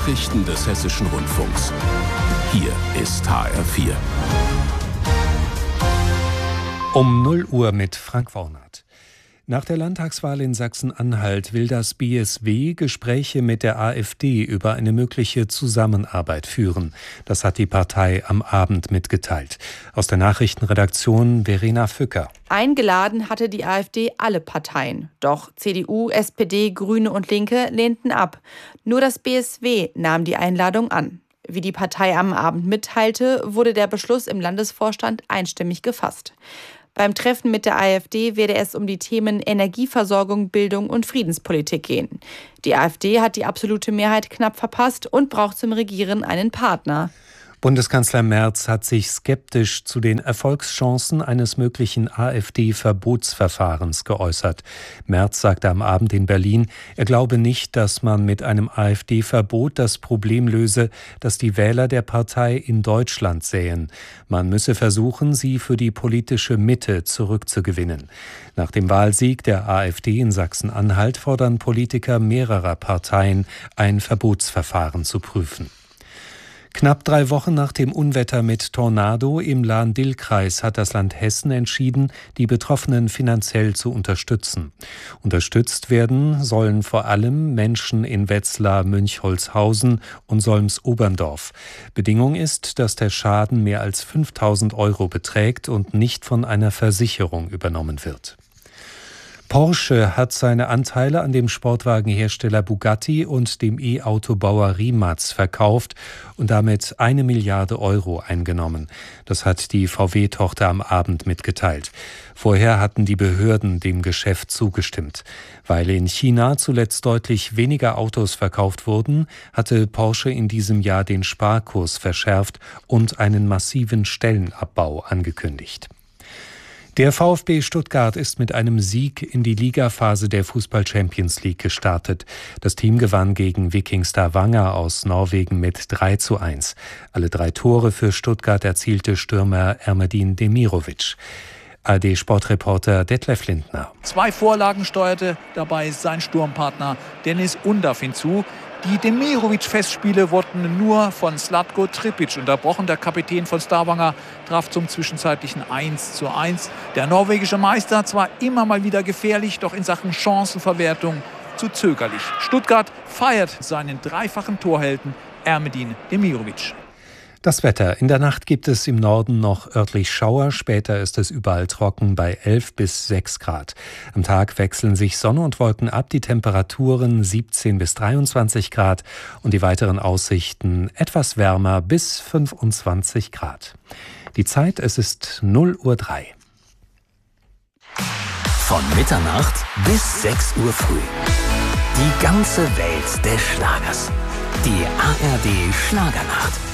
Nachrichten des Hessischen Rundfunks. Hier ist HR4. Um 0 Uhr mit Frank Wornath. Nach der Landtagswahl in Sachsen-Anhalt will das BSW Gespräche mit der AfD über eine mögliche Zusammenarbeit führen. Das hat die Partei am Abend mitgeteilt. Aus der Nachrichtenredaktion Verena Fücker. Eingeladen hatte die AfD alle Parteien. Doch CDU, SPD, Grüne und Linke lehnten ab. Nur das BSW nahm die Einladung an. Wie die Partei am Abend mitteilte, wurde der Beschluss im Landesvorstand einstimmig gefasst. Beim Treffen mit der AfD werde es um die Themen Energieversorgung, Bildung und Friedenspolitik gehen. Die AfD hat die absolute Mehrheit knapp verpasst und braucht zum Regieren einen Partner. Bundeskanzler Merz hat sich skeptisch zu den Erfolgschancen eines möglichen AfD-Verbotsverfahrens geäußert. Merz sagte am Abend in Berlin, er glaube nicht, dass man mit einem AfD-Verbot das Problem löse, das die Wähler der Partei in Deutschland sähen. Man müsse versuchen, sie für die politische Mitte zurückzugewinnen. Nach dem Wahlsieg der AfD in Sachsen-Anhalt fordern Politiker mehrerer Parteien, ein Verbotsverfahren zu prüfen. Knapp 3 Wochen nach dem Unwetter mit Tornado im Lahn-Dill-Kreis hat das Land Hessen entschieden, die Betroffenen finanziell zu unterstützen. Unterstützt werden sollen vor allem Menschen in Wetzlar, Münchholzhausen und Solms-Oberndorf. Bedingung ist, dass der Schaden mehr als 5.000 € beträgt und nicht von einer Versicherung übernommen wird. Porsche hat seine Anteile an dem Sportwagenhersteller Bugatti und dem E-Autobauer Rimac verkauft und damit 1 Milliarde € eingenommen. Das hat die VW-Tochter am Abend mitgeteilt. Vorher hatten die Behörden dem Geschäft zugestimmt. Weil in China zuletzt deutlich weniger Autos verkauft wurden, hatte Porsche in diesem Jahr den Sparkurs verschärft und einen massiven Stellenabbau angekündigt. Der VfB Stuttgart ist mit einem Sieg in die Ligaphase der Fußball-Champions League gestartet. Das Team gewann gegen Viking Stavanger aus Norwegen mit 3:1. Alle 3 Tore für Stuttgart erzielte Stürmer Ermedin Demirovic. ARD-Sportreporter Detlef Lindner. 2 Vorlagen steuerte dabei sein Sturmpartner Dennis Undav hinzu. Die Demirovic-Festspiele wurden nur von Zlatko Tripic unterbrochen. Der Kapitän von Stavanger traf zum zwischenzeitlichen 1:1. Der norwegische Meister zwar immer mal wieder gefährlich, doch in Sachen Chancenverwertung zu zögerlich. Stuttgart feiert seinen 3-fachen Torhelden Ermedin Demirovic. Das Wetter. In der Nacht gibt es im Norden noch örtlich Schauer, später ist es überall trocken bei 11 bis 6 Grad. Am Tag wechseln sich Sonne und Wolken ab, die Temperaturen 17 bis 23 Grad und die weiteren Aussichten etwas wärmer bis 25 Grad. Die Zeit, es ist 0:03 Uhr. Von Mitternacht bis 6 Uhr früh. Die ganze Welt des Schlagers. Die ARD Schlagernacht.